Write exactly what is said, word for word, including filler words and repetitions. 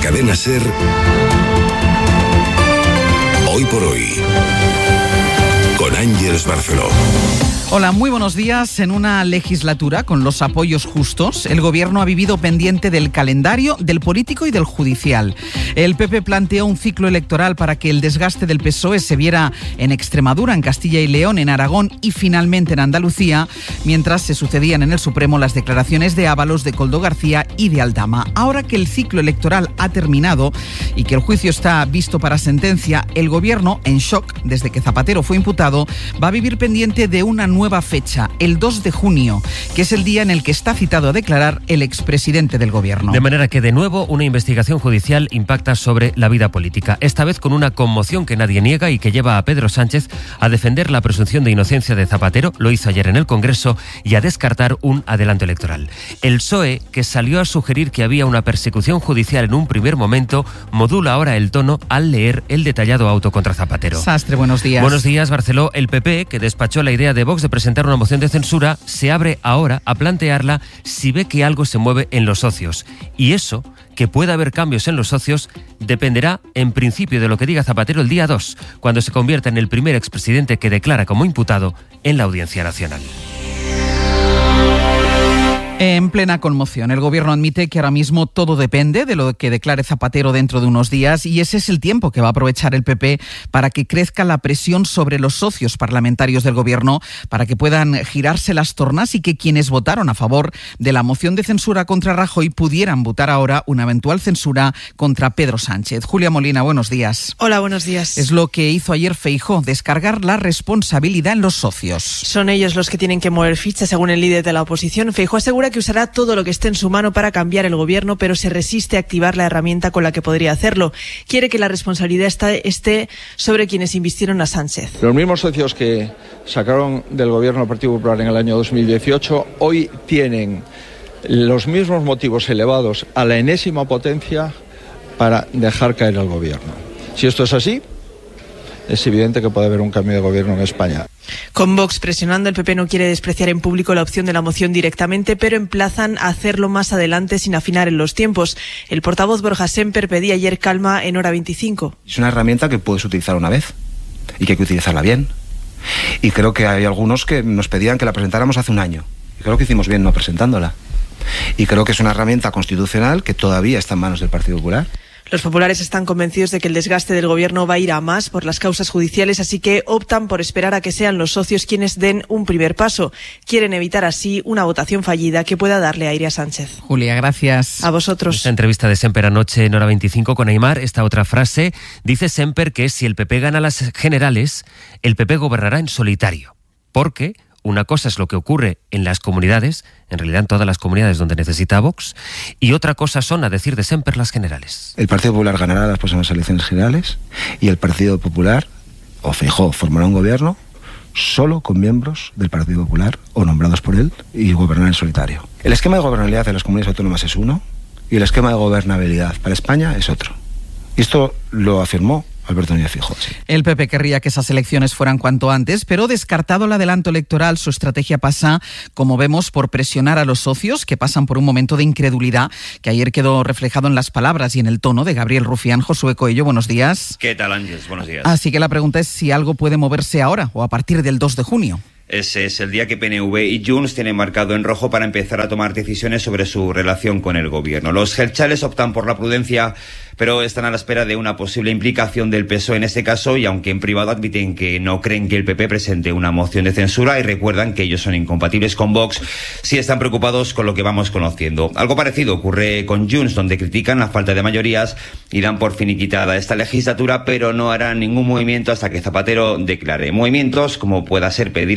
Cadena SER, Hoy por Hoy, con Ángeles Barceló. Hola, muy buenos días. En una legislatura con los apoyos justos, el Gobierno ha vivido pendiente del calendario, del político y del judicial. El P P planteó un ciclo electoral para que el desgaste del P S O E se viera en Extremadura, en Castilla y León, en Aragón y finalmente en Andalucía, mientras se sucedían en el Supremo las declaraciones de Ábalos, de Koldo García y de Aldama. Ahora que el ciclo electoral ha terminado y que el juicio está visto para sentencia, el Gobierno, en shock desde que Zapatero fue imputado, va a vivir pendiente de una nueva nueva fecha, el dos de junio, que es el día en el que está citado a declarar el expresidente del Gobierno. De manera que, de nuevo, una investigación judicial impacta sobre la vida política, esta vez con una conmoción que nadie niega y que lleva a Pedro Sánchez a defender la presunción de inocencia de Zapatero, lo hizo ayer en el Congreso, y a descartar un adelanto electoral. El P S O E, que salió a sugerir que había una persecución judicial en un primer momento, modula ahora el tono al leer el detallado auto contra Zapatero. Sastre, buenos días. Buenos días, Barceló. El P P, que despachó la idea de Vox de presentar una moción de censura, se abre ahora a plantearla si ve que algo se mueve en los socios. Y eso, que pueda haber cambios en los socios, dependerá en principio de lo que diga Zapatero el día dos, cuando se convierta en el primer expresidente que declara como imputado en la Audiencia Nacional. En plena conmoción, el Gobierno admite que ahora mismo todo depende de lo que declare Zapatero dentro de unos días, y ese es el tiempo que va a aprovechar el P P para que crezca la presión sobre los socios parlamentarios del Gobierno, para que puedan girarse las tornas y que quienes votaron a favor de la moción de censura contra Rajoy pudieran votar ahora una eventual censura contra Pedro Sánchez. Julia Molina, buenos días. Hola, buenos días. Es lo que hizo ayer Feijóo, descargar la responsabilidad en los socios. Son ellos los que tienen que mover ficha, según el líder de la oposición. Feijóo asegura que usará todo lo que esté en su mano para cambiar el Gobierno, pero se resiste a activar la herramienta con la que podría hacerlo. Quiere que la responsabilidad esté sobre quienes invistieron a Sánchez. Los mismos socios que sacaron del Gobierno al Partido Popular en el año dos mil dieciocho hoy tienen los mismos motivos elevados a la enésima potencia para dejar caer al Gobierno. Si esto es así, es evidente que puede haber un cambio de gobierno en España. Con Vox presionando, el P P no quiere despreciar en público la opción de la moción directamente, pero emplazan a hacerlo más adelante sin afinar en los tiempos. El portavoz Borja Sémper pedía ayer calma en Hora veinticinco. Es una herramienta que puedes utilizar una vez y que hay que utilizarla bien. Y creo que hay algunos que nos pedían que la presentáramos hace un año. Y creo que hicimos bien no presentándola. Y creo que es una herramienta constitucional que todavía está en manos del Partido Popular. Los populares están convencidos de que el desgaste del Gobierno va a ir a más por las causas judiciales, así que optan por esperar a que sean los socios quienes den un primer paso. Quieren evitar así una votación fallida que pueda darle aire a Sánchez. Julia, gracias. A vosotros. Esta entrevista de Sémper anoche en Hora veinticinco con Aimar, esta otra frase, dice Sémper que si el P P gana las generales, el P P gobernará en solitario, porque una cosa es lo que ocurre en las comunidades, en realidad en todas las comunidades donde necesita Vox, y otra cosa son, a decir de Sémper, las generales. El Partido Popular ganará las próximas elecciones generales y el Partido Popular, o Feijóo, formará un gobierno solo con miembros del Partido Popular o nombrados por él y gobernará en solitario. El esquema de gobernabilidad de las comunidades autónomas es uno y el esquema de gobernabilidad para España es otro. Y esto lo afirmó Alberto Núñez Feijóo, sí. El P P querría que esas elecciones fueran cuanto antes, pero descartado el adelanto electoral, su estrategia pasa, como vemos, por presionar a los socios, que pasan por un momento de incredulidad, que ayer quedó reflejado en las palabras y en el tono de Gabriel Rufián. Josué Coello, buenos días. ¿Qué tal, Ángeles? Buenos días. Así que la pregunta es si algo puede moverse ahora o a partir del dos de junio. Ese es el día que P N V y Junts tienen marcado en rojo para empezar a tomar decisiones sobre su relación con el Gobierno. Los jeltzales optan por la prudencia, pero están a la espera de una posible implicación del P S O E en este caso, y aunque en privado admiten que no creen que el P P presente una moción de censura y recuerdan que ellos son incompatibles con Vox, sí están preocupados con lo que vamos conociendo. Algo parecido ocurre con Junts, donde critican la falta de mayorías y dan por finiquitada esta legislatura, pero no harán ningún movimiento hasta que Zapatero declare. Movimientos como pueda ser pedir